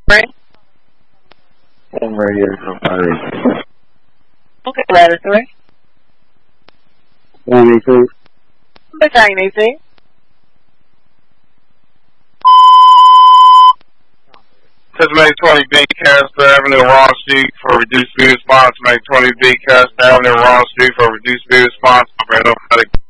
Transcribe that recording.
3? I'm right here from Irish. Okay, ladder 3. Movie 2. Battalion 18. Make 20B Casper Avenue, Wall Street for reduced speed response. Make 20B Casper Avenue, Wall Street for reduced speed response. Operator,